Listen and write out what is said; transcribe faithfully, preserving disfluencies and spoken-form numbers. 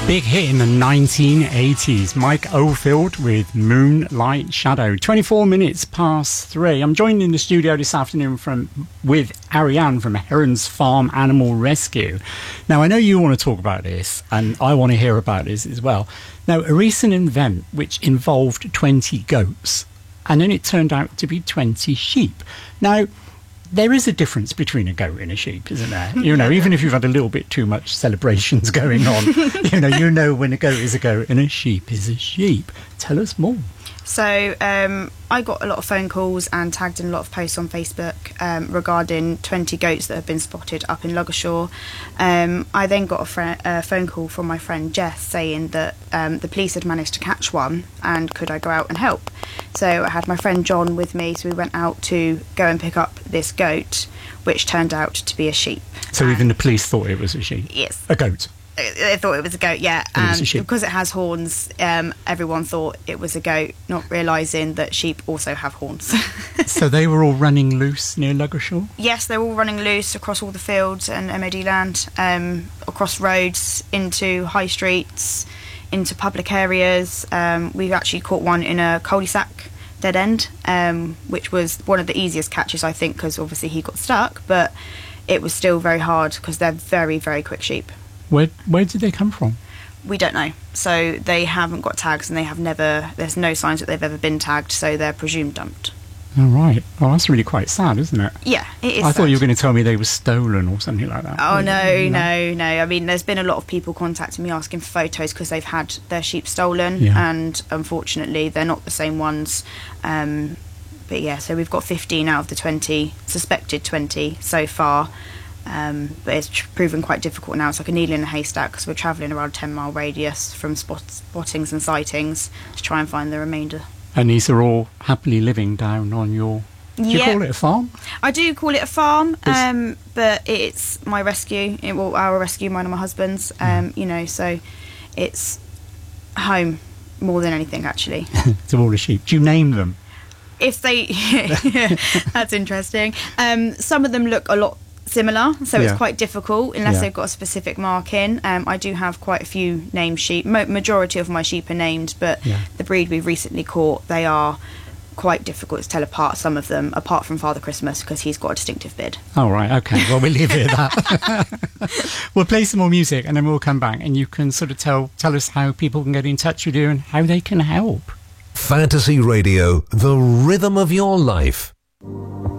Big hit in the nineteen eighties. Mike Oldfield with Moonlight Shadow. twenty-four minutes past three. I'm joined in the studio this afternoon from with Ariane from Heron's Farm Animal Rescue. Now, I know you want to talk about this, and I want to hear about this as well. Now, a recent event which involved twenty goats, and then it turned out to be twenty sheep. Now, there is a difference between a goat and a sheep, isn't there? You know, even if you've had a little bit too much celebrations going on, you know, you know when a goat is a goat and a sheep is a sheep. Tell us more. So um, I got a lot of phone calls and tagged in a lot of posts on Facebook um, regarding twenty goats that have been spotted up in Ludgershall. Um, I then got a, fr- a phone call from my friend Jess saying that um, the police had managed to catch one and could I go out and help. So I had my friend John with me, so we went out to go and pick up this goat, which turned out to be a sheep. So um, even the police thought it was a sheep? Yes. A goat? They thought it was a goat, yeah. And and because it has horns, um, everyone thought it was a goat, not realising that sheep also have horns. So they were all running loose near Ludgershall? Yes, they were all running loose across all the fields and M O D land, um, across roads, into high streets, into public areas. Um, we've actually caught one in a cul-de-sac dead end, um, which was one of the easiest catches, I think, because obviously he got stuck, but it was still very hard because they're very, very quick sheep. Where where did they come from? We don't know. So they haven't got tags, and they have never. There's no signs that they've ever been tagged, so they're presumed dumped. Oh, right. Well, that's really quite sad, isn't it? Yeah, it is. I sad. thought you were going to tell me they were stolen or something like that. Oh no, no, no. I mean, there's been a lot of people contacting me asking for photos because they've had their sheep stolen, Yeah. and unfortunately, they're not the same ones. Um, but yeah, so we've got fifteen out of the twenty suspected twenty so far. Um, but it's tr- proven quite difficult now. It's like a needle in a haystack because we're travelling around a ten mile radius from spot- spottings and sightings to try and find the remainder. And these are all happily living down on your... Do you Yeah. call it a farm? I do call it a farm, It's- um, but it's my rescue. It, well, our rescue, mine and my husband's. Um, you know, so it's home more than anything, actually. To all the sheep. Do you name them? If they, that's interesting. Um, some of them look a lot similar, so Yeah. it's quite difficult unless Yeah. they've got a specific marking. Um, I do have quite a few named sheep. Mo- majority of my sheep are named, but Yeah. the breed we've recently caught, they are quite difficult to tell apart, some of them, apart from Father Christmas, because he's got a distinctive beard. Oh, right, okay. Well, we'll leave it at that. We'll play some more music and then we'll come back and you can sort of tell tell us how people can get in touch with you and how they can help. Fantasy Radio, the rhythm of your life.